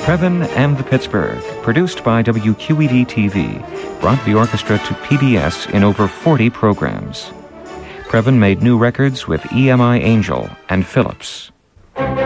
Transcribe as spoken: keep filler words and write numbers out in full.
Previn and the Pittsburgh, produced by W Q E D T V, brought the orchestra to P B S in over forty programs. Previn made new records with E M I Angel and Phillips.